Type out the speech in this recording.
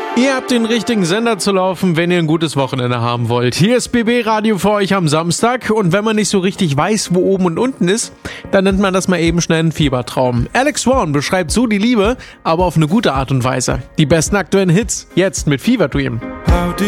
Ihr habt den richtigen Sender zu laufen, wenn ihr ein gutes Wochenende haben wollt. Hier ist BB Radio für euch am Samstag und wenn man nicht so richtig weiß, wo oben und unten ist, dann nennt man das mal eben schnell einen Fiebertraum. Alex Swan beschreibt so die Liebe, aber auf eine gute Art und Weise. Die besten aktuellen Hits, jetzt mit Fever Dream. How do